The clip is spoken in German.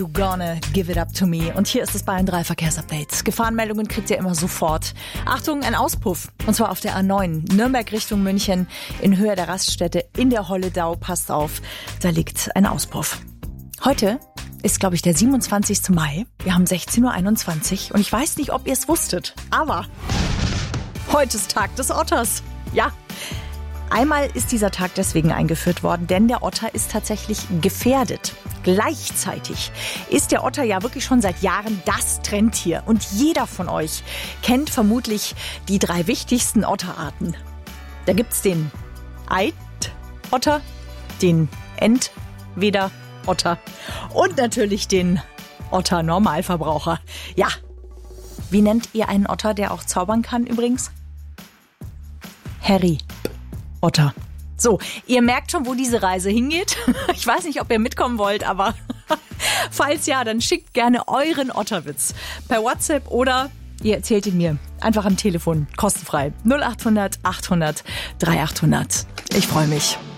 You gonna give it up to me. Und hier ist das Bayern 3 Verkehrsupdate. Gefahrenmeldungen kriegt ihr immer sofort. Achtung, ein Auspuff. Und zwar auf der A9. Nürnberg Richtung München in Höhe der Raststätte in der Holledau. Passt auf, da liegt ein Auspuff. Heute ist, glaube ich, der 27. Mai. Wir haben 16.21 Uhr. Und ich weiß nicht, ob ihr es wusstet, aber heute ist Tag des Otters. Ja. Einmal ist dieser Tag deswegen eingeführt worden, denn der Otter ist tatsächlich gefährdet. Gleichzeitig ist der Otter ja wirklich schon seit Jahren das Trendtier. Und jeder von euch kennt vermutlich die 3 wichtigsten Otterarten. Da gibt's den Eid-Otter, den Entweder-Otter und natürlich den Otter-Normalverbraucher. Ja, wie nennt ihr einen Otter, der auch zaubern kann übrigens? Harry Otter. So, ihr merkt schon, wo diese Reise hingeht. Ich weiß nicht, ob ihr mitkommen wollt, aber falls ja, dann schickt gerne euren Otterwitz per WhatsApp oder ihr erzählt ihn mir einfach am Telefon, kostenfrei. 0800 800 3800. Ich freue mich.